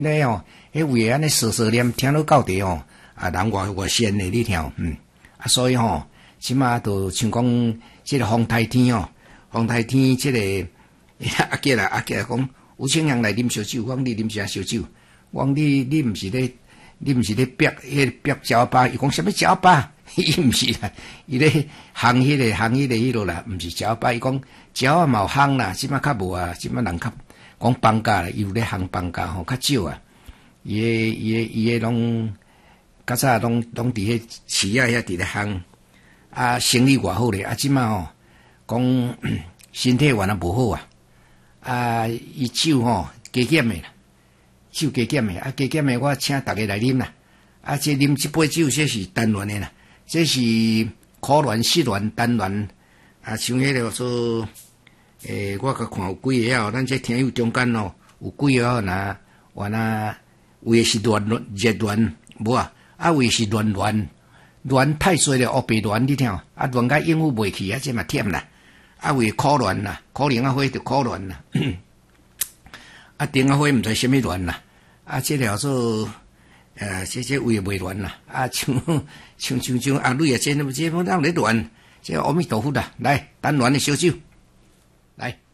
咧哦，迄位安尼瑟瑟念，听到到底哦，啊人外仙的你听，所以吼，即马都像讲即个风台天哦，风台天即个阿杰讲，有请人来啉烧酒，我讲你啉啥烧酒？我讲你毋是咧逼逼酒吧？伊讲啥物酒吧？伊毋是啦，伊咧行迄落啦，毋是酒吧。伊讲酒啊嘛有行啦，即马较无啊，即马人较讲放假啦，伊有咧行放假吼较少啊。伊诶拢较早拢伫迄市啊遐伫咧行啊，生意偌好咧啊！即马吼讲身体原来无好啊，啊伊酒吼加减诶啦，酒加减诶啊，加减诶我请逐个来啉啦。啊，这啉即杯酒，这是单元诶啦，这是苦滦、湿滦、单元啊，像迄个说，我甲看有几个哦，咱这听友中间哦，有几个哦，原来有是热滦，无啊，有是滦太衰了，黑白滦你听，啊滦甲应付袂起啊，这嘛忝啦，啊有苦滦啦，可能啊花就苦滦啦，啊丁啊花毋知啥物滦啦，啊这了做。这位袂乱啦，啊，像阿蕊啊，这么人咧乱，这阿弥陀佛啦，来，单乱的烧酒，来。